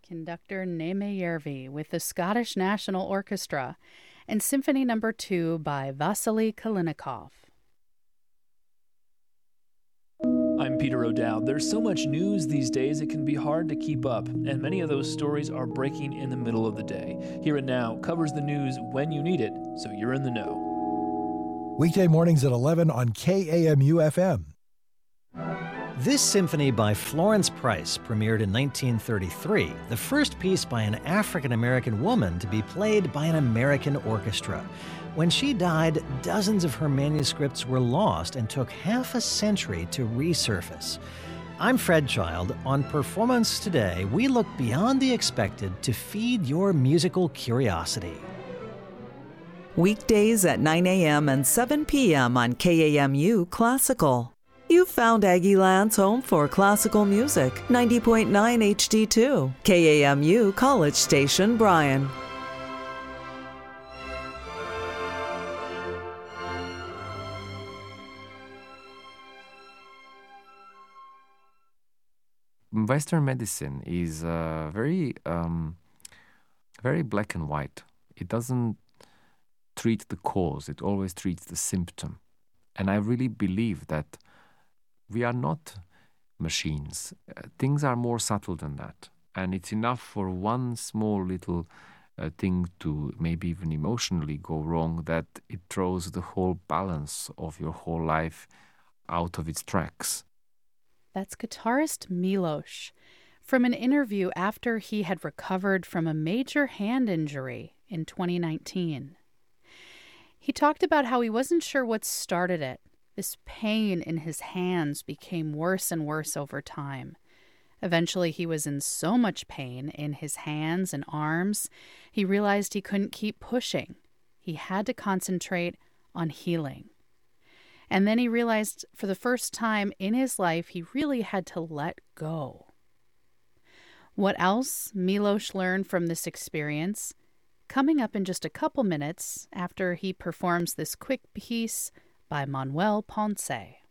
Conductor Neme Järvi with the Scottish National Orchestra and Symphony No. 2 by Vasily Kalinikov. I'm Peter O'Dowd. There's so much news these days it can be hard to keep up, and many of those stories are breaking in the middle of the day. Here and Now covers the news when you need it, so you're in the know. Weekday mornings at 11 on KAMU-FM. This symphony by Florence Price premiered in 1933, the first piece by an African-American woman to be played by an American orchestra. When she died, dozens of her manuscripts were lost and took half a century to resurface. I'm Fred Child. On Performance Today, we look beyond the expected to feed your musical curiosity. Weekdays at 9 a.m. and 7 p.m. on KAMU Classical. You've found Aggieland's home for classical music, 90.9 HD2, KAMU College Station, Bryan. Western medicine is very black and white. It doesn't treat the cause, it always treats the symptom. And I really believe that we are not machines. Things are more subtle than that. And it's enough for one small little thing to maybe even emotionally go wrong that it throws the whole balance of your whole life out of its tracks. That's guitarist Milos from an interview after he had recovered from a major hand injury in 2019. He talked about how he wasn't sure what started it. This pain in his hands became worse and worse over time. Eventually, he was in so much pain in his hands and arms, he realized he couldn't keep pushing. He had to concentrate on healing. And then he realized for the first time in his life, he really had to let go. What else Milos learned from this experience? Coming up in just a couple minutes after he performs this quick piece by Manuel Ponce.